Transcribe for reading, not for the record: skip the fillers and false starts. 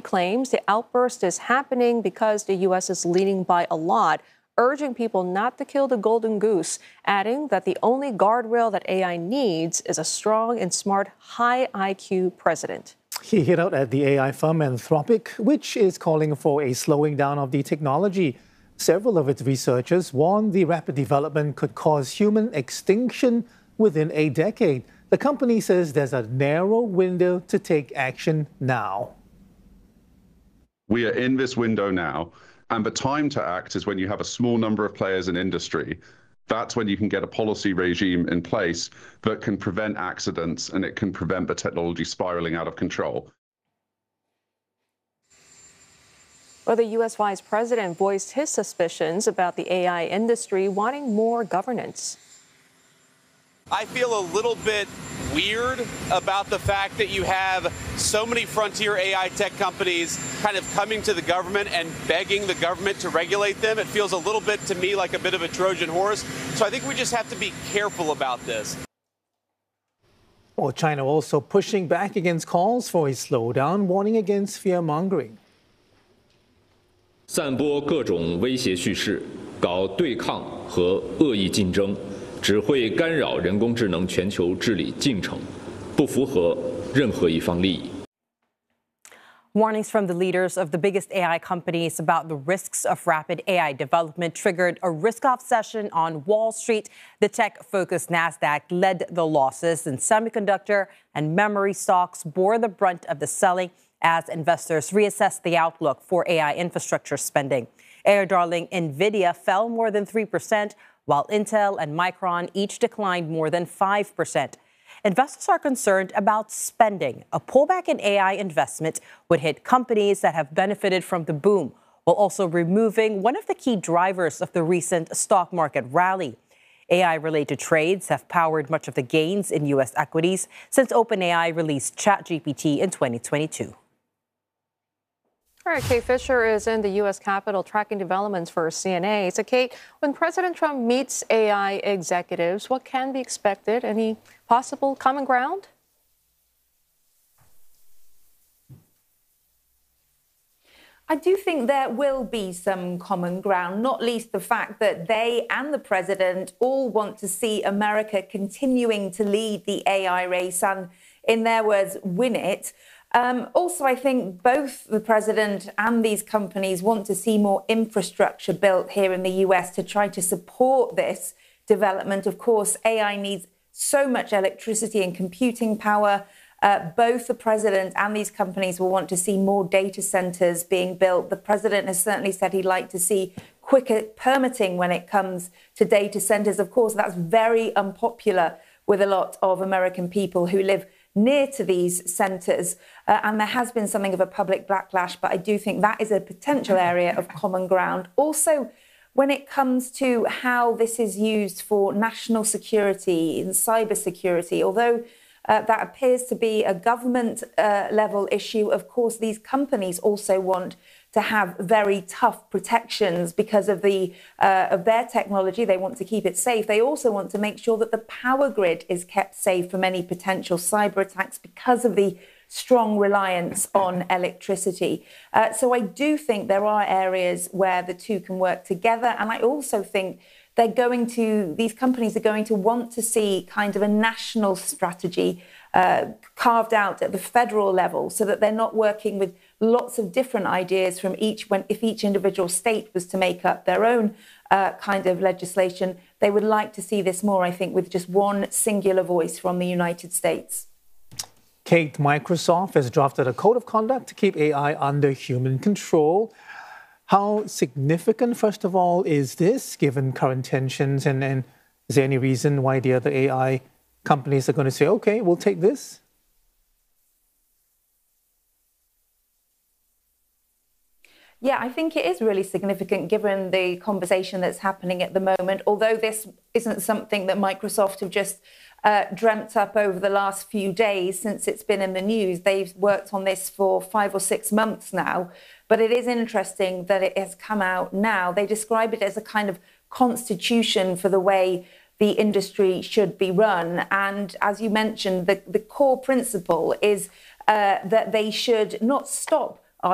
claims the outburst is happening because the U.S. is leading by a lot, urging people not to kill the golden goose, adding that the only guardrail that AI needs is a strong and smart, high IQ president. He hit out at the AI firm Anthropic, which is calling for a slowing down of the technology. Several of its researchers warn the rapid development could cause human extinction within a decade. The company says there's a narrow window to take action now. We are in this window now, and the time to act is when you have a small number of players in industry. That's when you can get a policy regime in place that can prevent accidents and it can prevent the technology spiraling out of control. Well, the U.S. Vice President voiced his suspicions about the AI industry wanting more governance. I feel a little bit weird about the fact that you have so many frontier AI tech companies kind of coming to the government and begging the government to regulate them. It feels a little bit to me like a bit of a Trojan horse. So I think we just have to be careful about this. Well, China also pushing back against calls for a slowdown, warning against fear-mongering. 散播各种威胁叙事，搞对抗和恶意竞争，只会干扰人工智能全球治理进程，不符合任何一方利益。 Warnings from the leaders of the biggest AI companies about the risks of rapid AI development triggered a risk-off session on Wall Street. The tech-focused Nasdaq led the losses, and semiconductor and memory stocks bore the brunt of the selling as investors reassessed the outlook for AI infrastructure spending. AI darling NVIDIA fell more than 3%, while Intel and Micron each declined more than 5%. Investors are concerned about spending. A pullback in AI investment would hit companies that have benefited from the boom, while also removing one of the key drivers of the recent stock market rally. AI-related trades have powered much of the gains in U.S. equities since OpenAI released ChatGPT in 2022. All right, Kate Fisher is in the U.S. Capitol tracking developments for CNA. So, Kate, when President Trump meets AI executives, what can be expected? Any possible common ground? I do think there will be some common ground, not least the fact that they and the president all want to see America continuing to lead the AI race and, in their words, win it. Also, I think both the president and these companies want to see more infrastructure built here in the US to try to support this development. Of course, AI needs so much electricity and computing power. Both the president and these companies will want to see more data centers being built. The president has certainly said he'd like to see quicker permitting when it comes to data centers. Of course, that's very unpopular with a lot of American people who live near to these centres. And there has been something of a public backlash, but I do think that is a potential area of common ground. Also, when it comes to how this is used for national security and cyber security, although that appears to be a government level issue, of course, these companies also want to have very tough protections because of their technology. They want to keep it safe. They also want to make sure that the power grid is kept safe from any potential cyber attacks because of the strong reliance on electricity. So I do think there are areas where the two can work together. And I also think these companies are going to want to see kind of a national strategy carved out at the federal level so that they're not working with lots of different ideas from if each individual state was to make up their own kind of legislation. They would like to see this more, I think, with just one singular voice from the United States. Kate, Microsoft has drafted a code of conduct to keep AI under human control. How significant, first of all, is this, given current tensions? And is there any reason why the other AI companies are going to say, OK, we'll take this? Yeah, I think it is really significant given the conversation that's happening at the moment. Although this isn't something that Microsoft have just dreamt up over the last few days since it's been in the news. They've worked on this for 5 or 6 months now. But it is interesting that it has come out now. They describe it as a kind of constitution for the way the industry should be run. And as you mentioned, the core principle is that they should not stop